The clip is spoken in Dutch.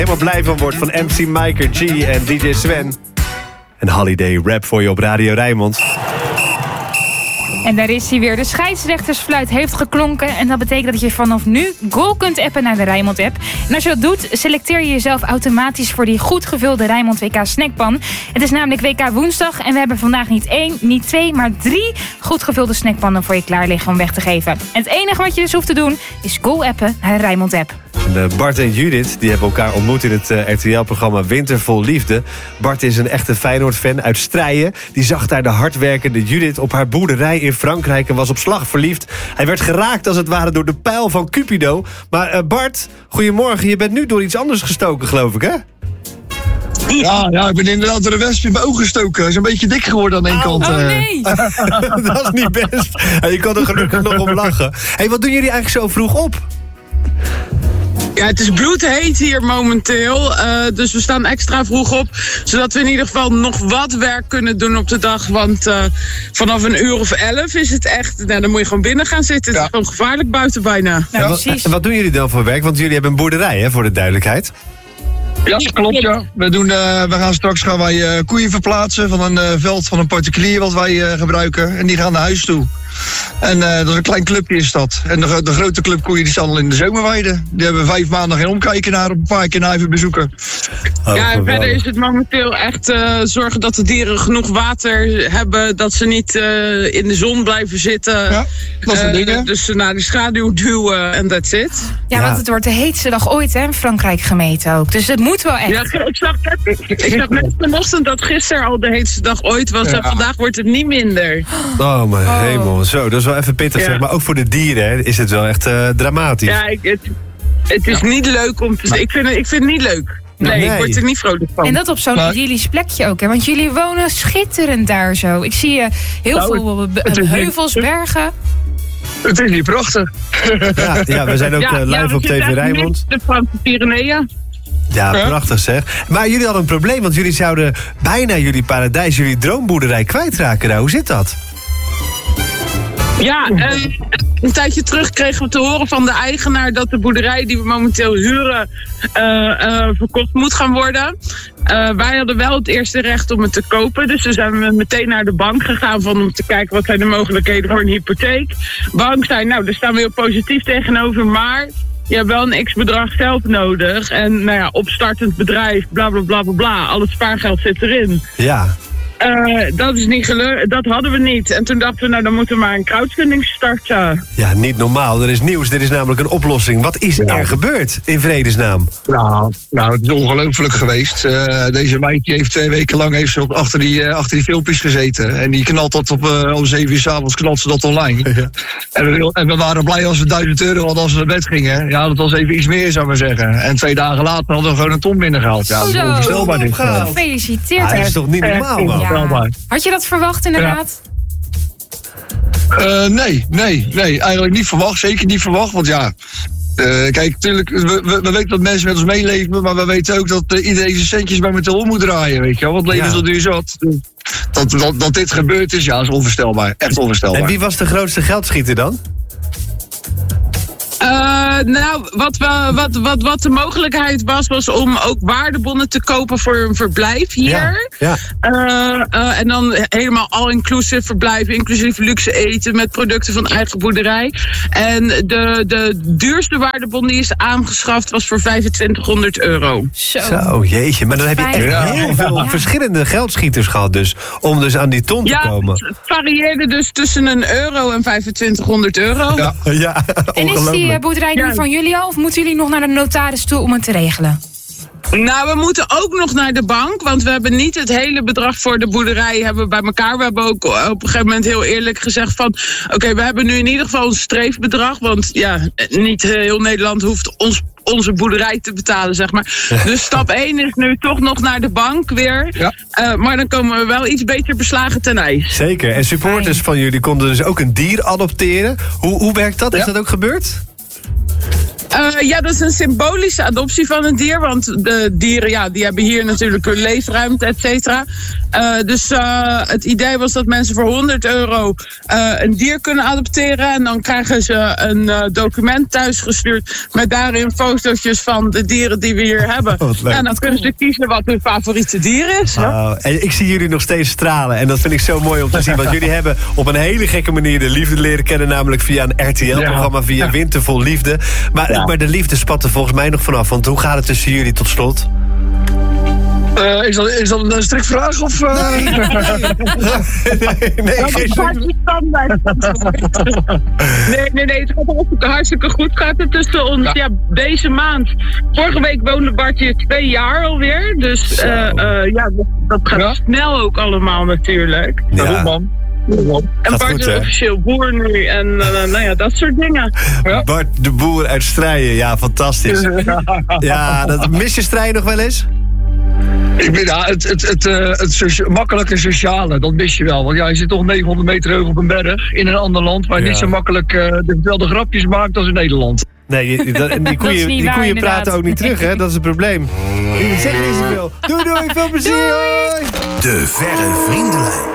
helemaal blij van wordt van MC Mike G en DJ Sven. Een holiday rap voor je op Radio Rijnmond. En daar is hij weer. De scheidsrechtersfluit heeft geklonken. En dat betekent dat je vanaf nu goal kunt appen naar de Rijnmond-app. En als je dat doet, selecteer je jezelf automatisch voor die goed gevulde Rijnmond WK snackpan. Het is namelijk WK woensdag. En we hebben vandaag niet 1, niet 2, maar 3 goed gevulde snackpannen voor je klaar liggen om weg te geven. En het enige wat je dus hoeft te doen, is goal appen naar de Rijnmond-app. Bart en Judith die hebben elkaar ontmoet in het RTL-programma Winter vol Liefde. Bart is een echte Feyenoord-fan uit Strijen. Die zag daar de hardwerkende Judith op haar boerderij in Frankrijk en was op slag verliefd. Hij werd geraakt als het ware door de pijl van Cupido. Maar Bart, goedemorgen. Je bent nu door iets anders gestoken, geloof ik, hè? Ja, ik ben inderdaad door de wesp in mijn oog gestoken. Hij is een beetje dik geworden aan één kant. Oh nee! Dat is niet best. Je kan er gelukkig nog om lachen. Hey, wat doen jullie eigenlijk zo vroeg op? Ja, het is bloedheet hier momenteel. Dus we staan extra vroeg op. Zodat we in ieder geval nog wat werk kunnen doen op de dag. Want vanaf 11:00 is het echt... Nou, dan moet je gewoon binnen gaan zitten. Het is gewoon gevaarlijk buiten bijna. Ja, precies. En wat doen jullie dan voor werk? Want jullie hebben een boerderij, hè, voor de duidelijkheid. Ja, klopt, ja. We gaan straks koeien verplaatsen van een veld van een particulier wat wij gebruiken. En die gaan naar huis toe. En dat is een klein clubje is dat. En de grote clubkoeien die staan al in de zomerweide. Die hebben 5 maanden geen omkijken naar, een paar keer naar even bezoeken. Ja, en verder is het momenteel echt zorgen dat de dieren genoeg water hebben. Dat ze niet in de zon blijven zitten. Ja, dat soort dingen. Dus ze naar de schaduw duwen en that's it. Ja, want het wordt de heetste dag ooit, hè, in Frankrijk gemeten ook. Dus het moet wel echt. Ja, ik zag net vanochtend dat gisteren al de heetste dag ooit was. Ja. En vandaag wordt het niet minder. Oh, mijn hemel. Zo, dat is wel even pittig, zeg. Maar ook voor de dieren, hè, is het wel echt dramatisch. Ja, het is niet leuk om te zeggen. Ik vind het niet leuk. Nee, ik word er niet vrolijk van. En dat op zo'n idyllisch plekje ook, hè? Want jullie wonen schitterend daar zo. Ik zie heel veel heuvels, bergen. Het is niet prachtig. Ja, we zijn ook live op TV Rijnmond. De Franse Pyreneeën. Ja, prachtig zeg. Maar jullie hadden een probleem, want jullie zouden bijna jullie paradijs, jullie droomboerderij kwijtraken. Nou, hoe zit dat? Ja, een tijdje terug kregen we te horen van de eigenaar dat de boerderij die we momenteel huren verkocht moet gaan worden. Wij hadden wel het eerste recht om het te kopen, dus toen zijn we meteen naar de bank gegaan om te kijken wat zijn de mogelijkheden voor een hypotheek. Bank zei, nou, daar staan we heel positief tegenover, maar je hebt wel een x-bedrag zelf nodig. En nou ja, opstartend bedrijf, bla bla bla bla bla, al het spaargeld zit erin. Ja. Dat is niet gelukt, dat hadden we niet. En toen dachten we, nou dan moeten we maar een crowdfunding starten. Ja, niet normaal. Er is nieuws, er is namelijk een oplossing. Wat is er gebeurd, in vredesnaam? Nou, het is ongelooflijk geweest. Deze meid die heeft 2 weken lang achter die filmpjes gezeten. En die knalt dat om 7 uur 's avonds knalt ze dat online. Ja. En we waren blij als we €1000 hadden als we naar bed gingen. Ja, dat was even iets meer, zou ik maar zeggen. En 2 dagen later hadden we gewoon een ton binnengehaald. Ja, dat is onvoorstelbaar dit. Gefeliciteerd. Dat is toch niet normaal, man? Ja. Had je dat verwacht, inderdaad? Nee, eigenlijk niet verwacht. Zeker niet verwacht, want ja... kijk, natuurlijk, we weten dat mensen met ons meeleven, maar we weten ook dat iedereen zijn centjes bij met om moet draaien, weet je wel. Want leven is al duur zat. Dat dit gebeurd is, ja, is onvoorstelbaar. Echt onvoorstelbaar. En wie was de grootste geldschieter dan? Nou, wat de mogelijkheid was om ook waardebonnen te kopen voor een verblijf hier. Ja. En dan helemaal all-inclusive verblijven, inclusief luxe eten met producten van eigen boerderij. En de duurste waardebon die is aangeschaft was voor €2500. Zo, jeetje. Maar dan heb je echt heel veel verschillende geldschieters gehad dus, om dus aan die ton te komen. Het varieerde dus tussen €1 en €2500. Ja, en is die boerderij nu van jullie al? Of moeten jullie nog naar de notaris toe om het te regelen? Nou, we moeten ook nog naar de bank, want we hebben niet het hele bedrag voor de boerderij bij elkaar. We hebben ook op een gegeven moment heel eerlijk gezegd van... Oké, we hebben nu in ieder geval een streefbedrag, want ja, niet heel Nederland hoeft onze boerderij te betalen, zeg maar. Dus stap 1 is nu toch nog naar de bank weer. Ja. Maar dan komen we wel iets beter beslagen ten ijs. Zeker. En supporters van jullie konden dus ook een dier adopteren. Hoe werkt dat? Is dat ook gebeurd? Ja, dat is een symbolische adoptie van een dier. Want de dieren, die hebben hier natuurlijk hun leefruimte, et cetera. Dus het idee was dat mensen voor €100 een dier kunnen adopteren. En dan krijgen ze een document thuisgestuurd met daarin fotootjes van de dieren die we hier hebben. En dan kunnen ze kiezen wat hun favoriete dier is. En ik zie jullie nog steeds stralen. En dat vind ik zo mooi om te zien. Want jullie hebben op een hele gekke manier de liefde leren kennen. Namelijk via een RTL-programma, via Winter Vol Liefde. Maar de liefde spat er volgens mij nog vanaf. Want hoe gaat het tussen jullie tot slot? Is dat een strikvraag? Of, Nee, geen standaard. Nee, het gaat hartstikke goed. Gaat het tussen ons deze maand. Vorige week woonde Bart hier 2 jaar alweer. Dus dat gaat snel ook allemaal natuurlijk. Ja, man. En Bart is officieel boer nu en dat soort dingen. Ja. Bart de Boer uit Strijen, ja, fantastisch. Ja, mis je Strijen nog wel eens? Ik ben het makkelijke sociale, dat mis je wel. Want je zit toch 900 meter hoog op een berg in een ander land, waar je niet zo makkelijk de grapjes maakt als in Nederland. Nee, die koeien praten ook niet terug, hè? Dat is het probleem. Die zeggen niet zoveel. Doei, veel plezier! De Verre Vriendenlijn.